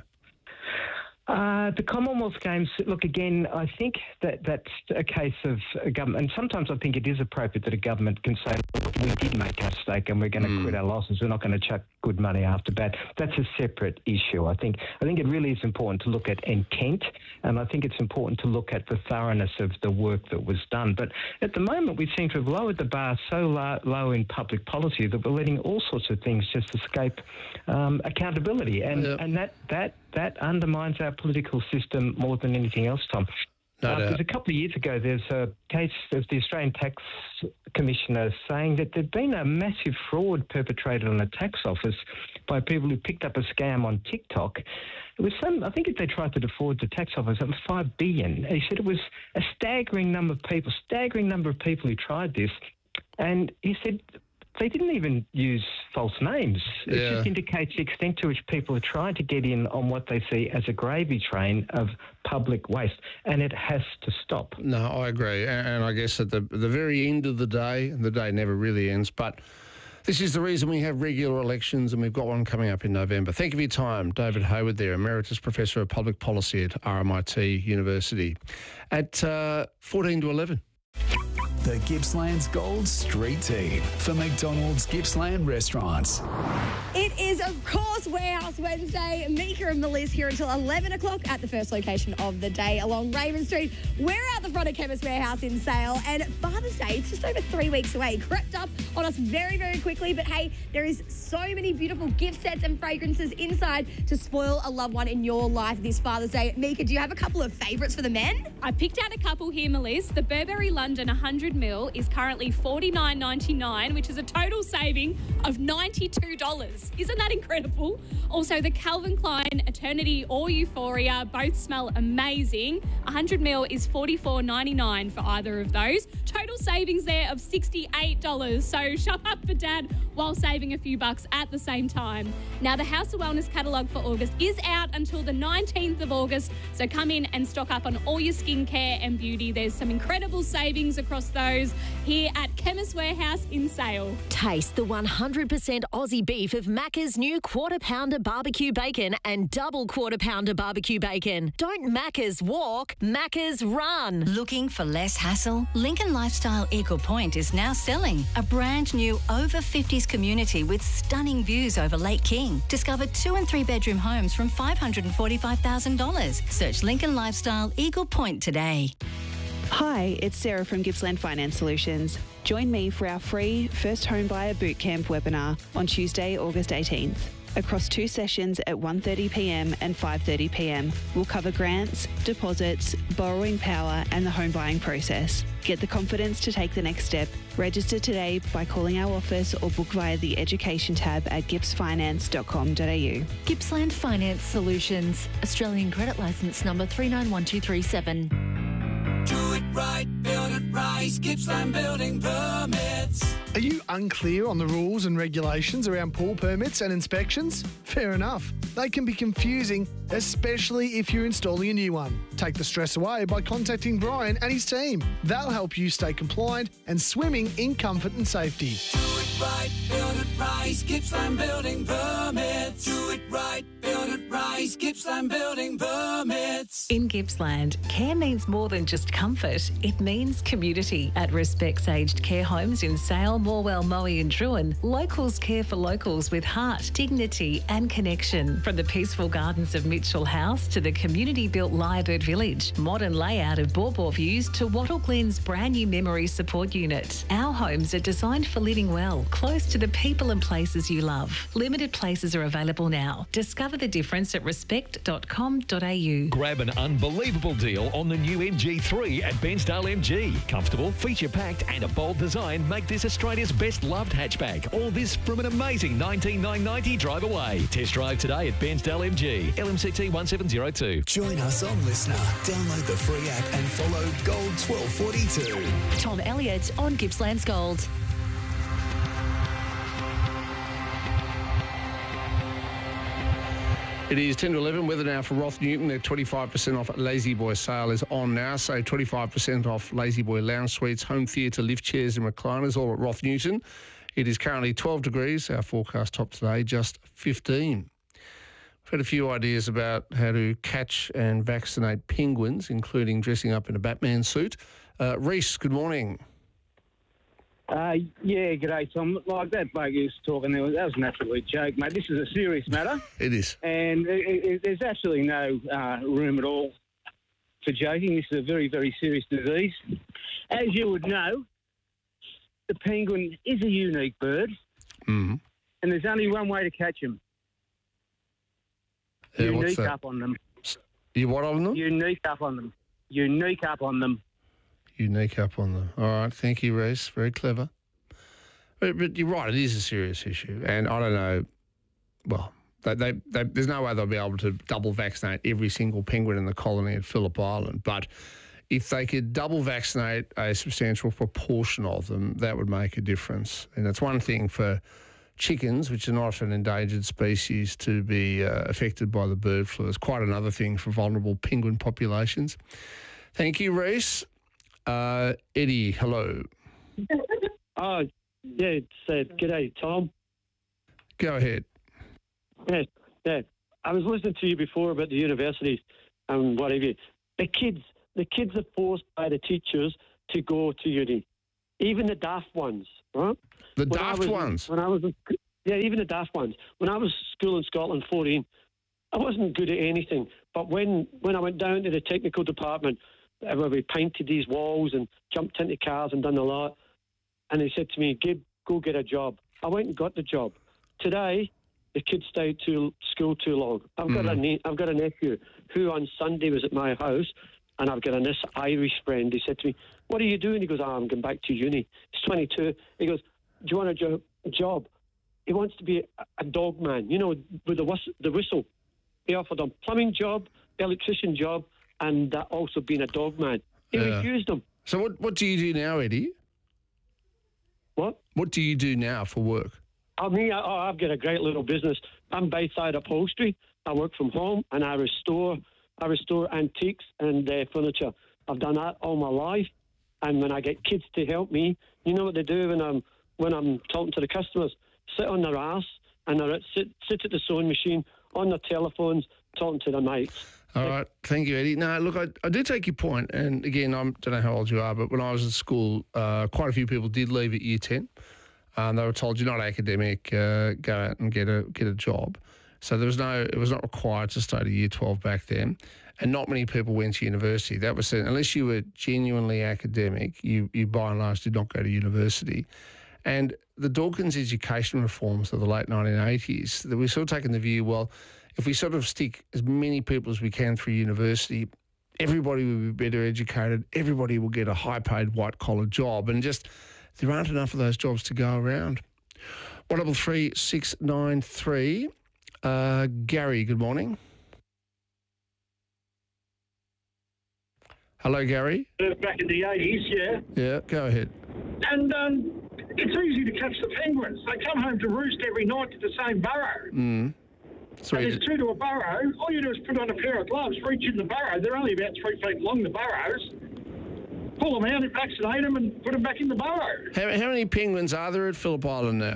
Uh, the Commonwealth Games, look, again, I think that that's a case of a government, and sometimes I think it is appropriate that a government can say, look, we did make a mistake and we're going to Mm. quit our losses. We're not going to chuck good money after bad. That's a separate issue. I think I think it really is important to look at intent, and I think it's important to look at the thoroughness of the work that was done. But at the moment, we seem to have lowered the bar so low, low in public policy that we're letting all sorts of things just escape um, accountability, and, Yeah. and that, that, that undermines our political system more than anything else, Tom. No Uh, doubt. because a couple of years ago, there's a case of the Australian Tax Commissioner saying that there'd been a massive fraud perpetrated on a tax office by people who picked up a scam on TikTok. It was some, I think if they tried to defraud the tax office, it was five billion. He said it was a staggering number of people, staggering number of people who tried this. And he said they didn't even use false names. It Yeah. just indicates the extent to which people are trying to get in on what they see as a gravy train of public waste, and it has to stop. No, I agree. And, and I guess at the, the very end of the day, and the day never really ends, but this is the reason we have regular elections, and we've got one coming up in November. Thank you for your time, David Hayward there, Emeritus Professor of Public Policy at R M I T University. At uh, fourteen to eleven. The Gippsland's Gold Street Team for McDonald's Gippsland Restaurants. It is, of course, Warehouse Wednesday. Mika and Melissa here until eleven o'clock at the first location of the day along Raymond Street. We're out the front of Chemist Warehouse in Sale, and Father's Day, it's just over three weeks away. Crept up on us very, very quickly, but hey, there is so many beautiful gift sets and fragrances inside to spoil a loved one in your life this Father's Day. Mika, do you have a couple of favourites for the men? I picked out a couple here, Melissa. The Burberry London one hundred mil is currently forty-nine ninety-nine, which is a total saving of ninety-two dollars. Isn't that incredible? Also, the Calvin Klein Eternity or Euphoria both smell amazing. one hundred mil is forty-four ninety-nine for either of those. Total savings there of sixty-eight dollars. So shop up for Dad while saving a few bucks at the same time. Now, the House of Wellness catalogue for August is out until the nineteenth of August. So come in and stock up on all your skincare and beauty. There's some incredible savings across those here at Chemist Warehouse in Sale. Taste the one hundred percent Aussie beef of Macca's new quarter pounder barbecue bacon and double quarter pounder barbecue bacon. Don't Macca's walk, Macca's run. Looking for less hassle? Lincoln Lifestyle Eagle Point is now selling a brand new over fifties community with stunning views over Lake King. Discover two and three bedroom homes from five hundred forty-five thousand dollars. Search Lincoln Lifestyle Eagle Point today. Hi, it's Sarah from Gippsland Finance Solutions. Join me for our free First Home Buyer Bootcamp webinar on Tuesday, August eighteenth. Across two sessions at one thirty p m and five thirty p m, we'll cover grants, deposits, borrowing power and the home buying process. Get the confidence to take the next step. Register today by calling our office or book via the Education tab at gips finance dot com dot a u. Gippsland Finance Solutions. Australian credit licence number three nine one two three seven. Do it right, build it right, Gippsland Building Permits. Are you unclear on the rules and regulations around pool permits and inspections? Fair enough. They can be confusing, especially if you're installing a new one. Take the stress away by contacting Brian and his team. They'll help you stay compliant and swimming in comfort and safety. Do it right, build it right, Gippsland Building Permits. Do it right, build it right, Gippsland Building Permits. In Gippsland, care means more than just comfort. It means community. At Respects Aged Care Homes in Sale, Morwell, Moe and Druin, locals care for locals with heart, dignity and connection. From the peaceful gardens of Mitchell House to the community-built Lyrebird Village, modern layout of Bawbaw Views to Wattle Glen's brand new memory support unit. Our homes are designed for living well, close to the people and places you love. Limited places are available now. Discover the difference at respect dot com dot a u. Grab an unbelievable deal on the new M G three at Bensdale M G. Comfortable, feature-packed and a bold design make this Australia's best loved hatchback. All this from an amazing nineteen thousand nine hundred ninety drive away. Test drive today at Bensdale M G. L M C T one seven zero two. Join us on Listener. Download the free app and follow Gold twelve forty-two. Tom Elliott on Gippsland's Gold. It is ten to eleven. Weather now for Roth Newton. Their twenty-five percent off Lazy Boy sale is on now. So twenty-five percent off Lazy Boy lounge suites, home theatre, lift chairs and recliners, all at Roth Newton. It is currently twelve degrees. Our forecast top today, just fifteen. We've had a few ideas about how to catch and vaccinate penguins, including dressing up in a Batman suit. Uh, Reese, good morning. Uh, yeah, g'day, Tom. Like that bloke who was talking there, that was an absolute joke, mate. This is a serious matter. It is. And it, it, there's absolutely no uh, room at all for joking. This is a very, very serious disease. As you would know, the penguin is a unique bird, mm-hmm. and there's only one way to catch them. Uh, you what's sneak that? up on them. You what on them? You sneak up on them. unique up on them. Unique up on them. All right, thank you, Reese. Very clever. But, but you're right, it is a serious issue. And I don't know, well, they, they, they, there's no way they'll be able to double vaccinate every single penguin in the colony at Phillip Island. But if they could double vaccinate a substantial proportion of them, that would make a difference. And it's one thing for chickens, which are not an endangered species, to be uh, affected by the bird flu. It's quite another thing for vulnerable penguin populations. Thank you, Reese. Uh, Eddie, hello. Oh, yeah, it's, uh, g'day, Tom. Go ahead. Yeah, yeah. I was listening to you before about the universities and whatever. The kids, the kids are forced by the teachers to go to uni, even the daft ones, right? The when daft was, ones? When I was, yeah, even the daft ones. When I was school in Scotland, fourteen, I wasn't good at anything. But when, when I went down to the technical department, where we painted these walls and jumped into cars and done a lot, and they said to me, Gib, go get a job. I went and got the job. Today, the kids stayed to school too long. I've got, Mm. a ne- I've got a nephew who on Sunday was at my house, and I've got a this Irish friend. He said to me, what are you doing? He goes, oh, I'm going back to uni. He's twenty-two. He goes, do you want a, jo- a job? He wants to be a, a dog man, you know, with the, whis- the whistle. He offered him plumbing job, electrician job, and uh, also being a dog man. He Yeah. refused him. So what, what do you do now, Eddie? What? What do you do now for work? I mean, I, oh, I've got a great little business. I'm Bayside Upholstery. I work from home, and I restore, I restore antiques and uh, furniture. I've done that all my life. And when I get kids to help me, you know what they do when I'm when I'm talking to the customers? Sit on their ass and they're at, sit sit at the sewing machine on their telephones talking to their mates. All right. Thank you, Eddie. No, look, I, I do take your point. And again, I don't know how old you are, but when I was at school, uh, quite a few people did leave at year ten. Um, they were told, you're not academic, uh, go out and get a get a job. So there was no, it was not required to stay to year twelve back then. And not many people went to university. That was, unless you were genuinely academic, you, you by and large did not go to university. And the Dawkins education reforms of the late nineteen eighties, that we sort of taken the view, well, if we sort of stick as many people as we can through university, everybody will be better educated, everybody will get a high-paid white-collar job, and just there aren't enough of those jobs to go around. one double three six nine three. Uh, Gary, good morning. Hello, Gary. Back in the eighties, yeah. Yeah, go ahead. And um, it's easy to catch the penguins. They come home to roost every night to the same burrow. Mm. So there's two to a burrow. All you do is put on a pair of gloves, reach in the burrow. They're only about three feet long, the burrows. Pull them out, vaccinate them, and put them back in the burrow. How, how many penguins are there at Phillip Island now?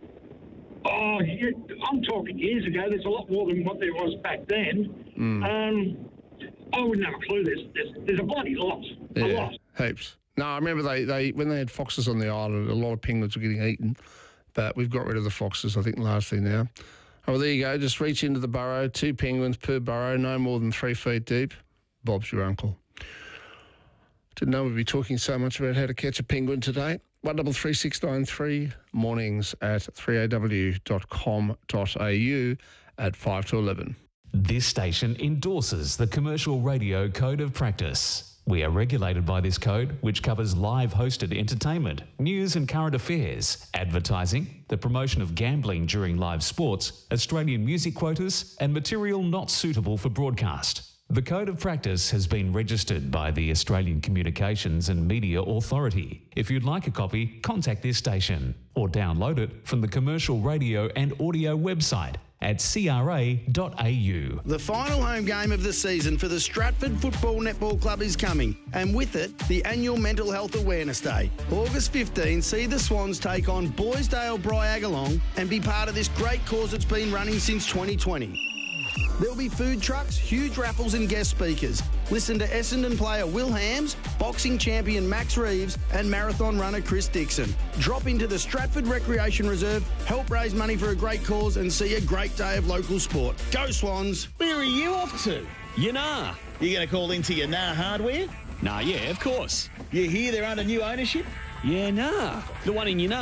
Oh, you, I'm talking years ago. There's a lot more than what there was back then. Mm. Um, I wouldn't have a clue. There's, there's, there's a bloody lot. A Yeah, lot. heaps. No, I remember they, they when they had foxes on the island, a lot of penguins were getting eaten, but we've got rid of the foxes, I think, largely now. Oh, well, there you go. Just reach into the burrow, two penguins per burrow, no more than three feet deep. Bob's your uncle. Didn't know we'd be talking so much about how to catch a penguin today. one double three six nine three, mornings at three a w dot com dot a u at five to eleven. This station endorses the Commercial Radio Code of Practice. We are regulated by this code, which covers live hosted entertainment, news and current affairs, advertising, the promotion of gambling during live sports, Australian music quotas, and material not suitable for broadcast. The Code of Practice has been registered by the Australian Communications and Media Authority. If you'd like a copy, contact this station or download it from the Commercial Radio and Audio website at c r a dot a u. The final home game of the season for the Stratford Football Netball Club is coming, and with it, the annual Mental Health Awareness Day. August fifteenth, see the Swans take on Boysdale Bryagalong and be part of this great cause that's been running since twenty twenty. There'll be food trucks, huge raffles and guest speakers. Listen to Essendon player Will Hams, boxing champion Max Reeves and marathon runner Chris Dixon. Drop into the Stratford Recreation Reserve, help raise money for a great cause and see a great day of local sport. Go Swans! Where are you off to? Yanar. You going to call into Yanar Hardware? Nah, yeah, of course. You hear they're under new ownership? Yeah, nah. The one in Yanar,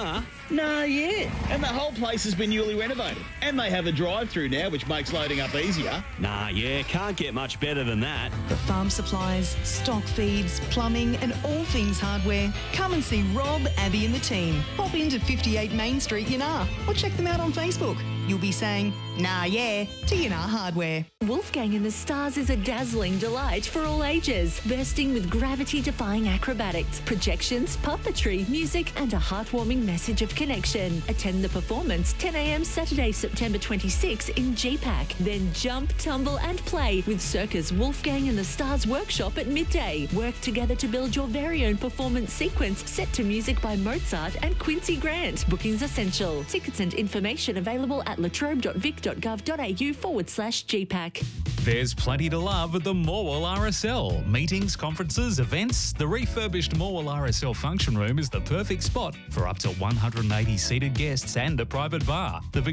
Nah, yeah. And the whole place has been newly renovated. And they have a drive-through now, which makes loading up easier. Nah, yeah, can't get much better than that. For farm supplies, stock feeds, plumbing and all things hardware, come and see Rob, Abby and the team. Pop into fifty-eight Main Street, Yanar, or check them out on Facebook. You'll be saying, nah, yeah, to Yanar Hardware. Wolfgang in the Stars is a dazzling delight for all ages, bursting with gravity-defying acrobatics, projections, puppetry, music and a heartwarming message of connection. Attend the performance ten a.m. Saturday, September twenty-sixth in G PAC. Then jump, tumble and play with Circus Wolfgang in the Stars workshop at midday. Work together to build your very own performance sequence set to music by Mozart and Quincy Grant. Bookings essential. Tickets and information available at latrobe.vic.gov.au forward slash G PAC. There's plenty to love at the Morwell R S L. Meetings, conferences, events. The refurbished Morwell R S L function room is the perfect spot for up to one hundred eighty seated guests and a private bar. The